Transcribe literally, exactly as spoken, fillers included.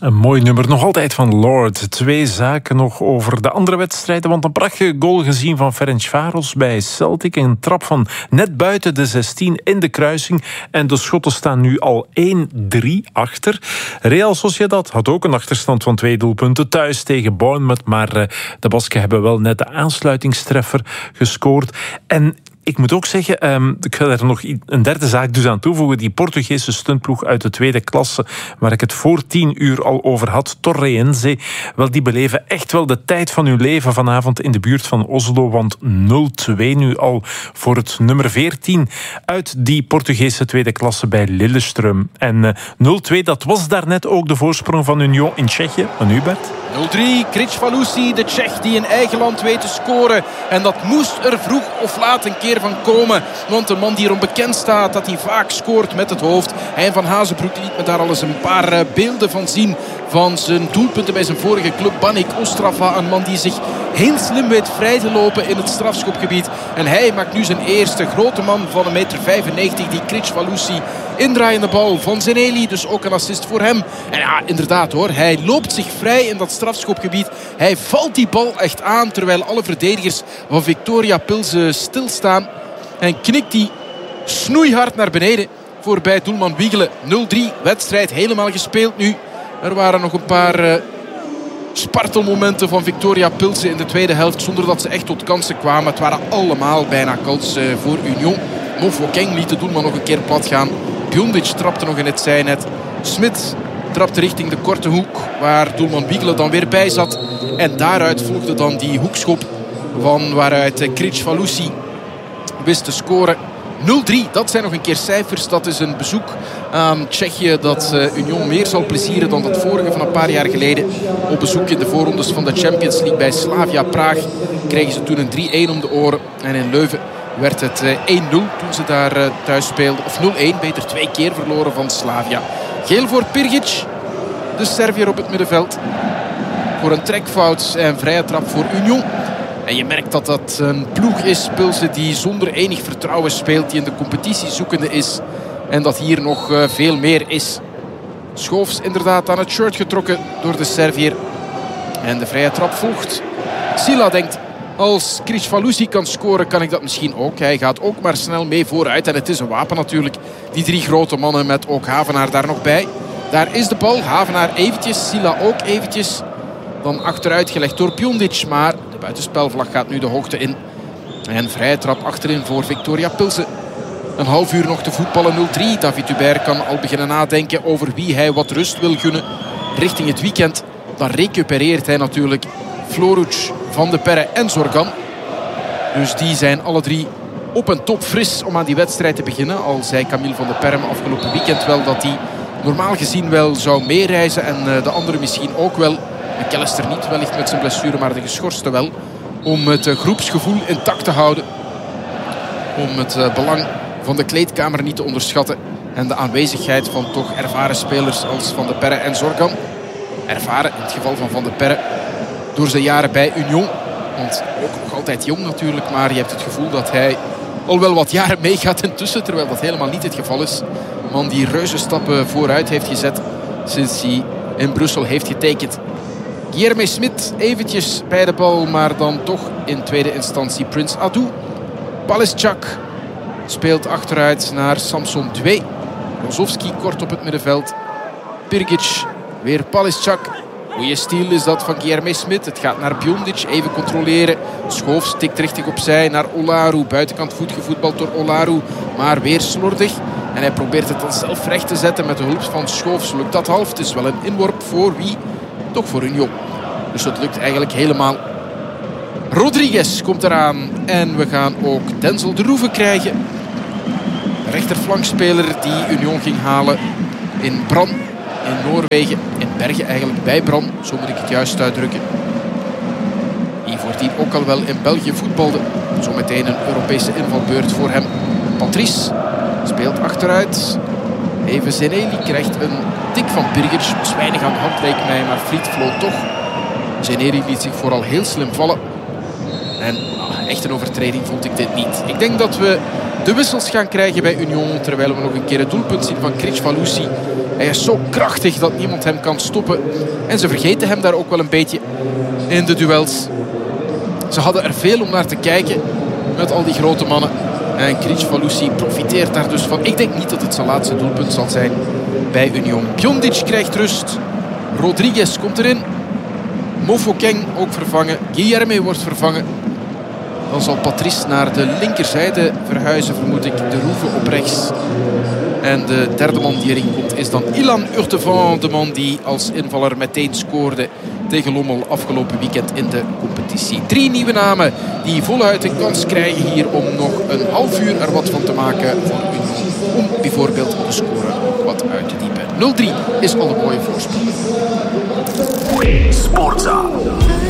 Een mooi nummer, nog altijd van Lord. Twee zaken nog over de andere wedstrijden. Want een prachtige goal gezien van Ferencváros bij Celtic. Een trap van net buiten de zestien in de kruising. En de Schotten staan nu al één drie achter. Real Sociedad had ook een achterstand van twee doelpunten thuis tegen Bournemouth. Maar uh, de Basken hebben wel net de aansluitingstreffer gescoord. En ik moet ook zeggen, um, ik ga er nog een derde zaak dus aan toevoegen. Die Portugese stuntploeg uit de tweede klasse, waar ik het voor tien uur al over had, Torreense. Wel, die beleven echt wel de tijd van hun leven vanavond in de buurt van Oslo. Want nul twee nu al voor het nummer veertien uit die Portugese tweede klasse bij Lillestrøm. En uh, nul twee, dat was daarnet ook de voorsprong van Union in Tsjechië. En Hubert? nul drie, Kricfalusi, de Tsjech die in eigen land weet te scoren. En dat moest er vroeg of laat een keer van komen. Want een man die erom bekend staat dat hij vaak scoort met het hoofd. Hein van Hazenbroek liet me daar al eens een paar beelden van zien. Van zijn doelpunten bij zijn vorige club, Banik Ostrava. Een man die zich heel slim weet vrij te lopen in het strafschopgebied. En hij maakt nu zijn eerste grote man van een meter vijfennegentig. Die Kricfalusi. Indraaiende bal van Zeneli, dus ook een assist voor hem. En ja, inderdaad hoor, hij loopt zich vrij in dat strafschopgebied. Hij valt die bal echt aan, terwijl alle verdedigers van Victoria Pilsen stilstaan. En knikt die snoeihard naar beneden voorbij doelman Wiegelen. nul drie, wedstrijd helemaal gespeeld nu. Er waren nog een paar uh, spartelmomenten van Victoria Pilsen in de tweede helft, zonder dat ze echt tot kansen kwamen. Het waren allemaal bijna kansen uh, voor Union. Mofokeng liet de doelman nog een keer plat gaan. Pjondic trapte nog in het zijnet. Smit trapte richting de korte hoek, waar doelman Wiegelen dan weer bij zat. En daaruit volgde dan die hoekschop van waaruit Kricfalusi wist te scoren. nul drie, dat zijn nog een keer cijfers. Dat is een bezoek aan Tsjechië dat uh, Union meer zal plezieren dan dat vorige van een paar jaar geleden. Op bezoek in de voorrondes van de Champions League bij Slavia Praag kregen ze toen een drie-een om de oren. En in Leuven werd het uh, één nul toen ze daar uh, thuis speelden. Of nul-een, beter twee keer verloren van Slavia. Geel voor Pirgic, de Serviër op het middenveld. Voor een trekfout en vrije trap voor Union. En je merkt dat dat een ploeg is, Pilsen, die zonder enig vertrouwen speelt. Die in de competitie zoekende is. En dat hier nog uh, veel meer is. Schoofs inderdaad aan het shirt getrokken door de Serviër. En de vrije trap volgt. Sila denkt, als Kricfalusi kan scoren, kan ik dat misschien ook. Hij gaat ook maar snel mee vooruit. En het is een wapen natuurlijk. Die drie grote mannen met ook Havenaar daar nog bij. Daar is de bal. Havenaar eventjes. Sila ook eventjes. Dan achteruit gelegd door Pjondic. Maar de buitenspelvlag gaat nu de hoogte in. En vrije trap achterin voor Victoria Pilsen. Een half uur nog te voetballen. nul drie. David Hubert kan al beginnen nadenken over wie hij wat rust wil gunnen richting het weekend. Dan recupereert hij natuurlijk Floruc, Van de Perre en Zorgan. Dus die zijn alle drie op en top fris om aan die wedstrijd te beginnen. Al zei Camille Van de Perre afgelopen weekend wel dat hij normaal gezien wel zou meereizen. En de anderen misschien ook wel. McAllister niet, wellicht met zijn blessure, maar de geschorste wel. Om het groepsgevoel intact te houden. Om het belang van de kleedkamer niet te onderschatten. En de aanwezigheid van toch ervaren spelers als Van de Perre en Zorgan. Ervaren in het geval van Van de Perre door zijn jaren bij Union. Want ook nog altijd jong natuurlijk, maar je hebt het gevoel dat hij al wel wat jaren meegaat intussen. Terwijl dat helemaal niet het geval is. Een man die reuze stappen vooruit heeft gezet sinds hij in Brussel heeft getekend. Guilherme Smit eventjes bij de bal, maar dan toch in tweede instantie Prince Adu. Palischak speelt achteruit naar Samson twee. Rozovski kort op het middenveld. Pirgic, weer Palischak. Goeie stiel is dat van Guilherme Smit. Het gaat naar Pjondic, even controleren. Schoof stikt richting opzij naar Olaru. Buitenkant voet gevoetbald door Olaru, maar weer slordig. En hij probeert het dan zelf recht te zetten met de hulp van Schoofs. Lukt dat half? Het is wel een inworp voor wie? Toch voor Union. Dus het lukt eigenlijk helemaal. Rodriguez komt eraan. En we gaan ook Denzel de Roeven krijgen. Rechterflankspeler die Union ging halen in Brann. In Noorwegen. In Bergen eigenlijk bij Brann. Zo moet ik het juist uitdrukken. Die voordien ook al wel in België voetbalde. Zometeen een Europese invalbeurt voor hem. Patrice speelt achteruit. Even Zeneli krijgt een tik van Pirgic. Was weinig aan de hand leek mij, maar Fried floot toch. Zeneli liet zich vooral heel slim vallen. En ah, echt een overtreding vond ik dit niet. Ik denk dat we de wissels gaan krijgen bij Union. Terwijl we nog een keer het doelpunt zien van Kricfalusi. Hij is zo krachtig dat niemand hem kan stoppen. En ze vergeten hem daar ook wel een beetje in de duels. Ze hadden er veel om naar te kijken met al die grote mannen. En Kricfalusi profiteert daar dus van. Ik denk niet dat het zijn laatste doelpunt zal zijn bij Union. Piondic krijgt rust. Rodriguez komt erin. Mofokeng ook vervangen. Guilherme wordt vervangen. Dan zal Patrice naar de linkerzijde verhuizen, vermoed ik. De Roeve op rechts. En de derde man die erin komt is dan Ilan Urtevan. De man die als invaller meteen scoorde tegen Lommel afgelopen weekend in de competitie. Drie nieuwe namen die voluit een kans krijgen hier om nog een half uur er wat van te maken voor Union. Om bijvoorbeeld de score nog wat uit te diepen. nul drie is al een mooie voorsprong. Sportza.